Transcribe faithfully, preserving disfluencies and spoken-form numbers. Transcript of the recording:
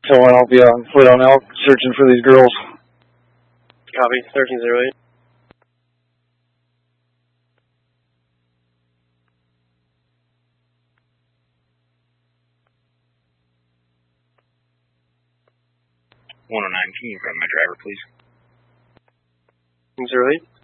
So I'll be on foot on elk searching for these girls. Copy, thirteen zero eight. one oh nine, can you grab my driver, please? zero eight.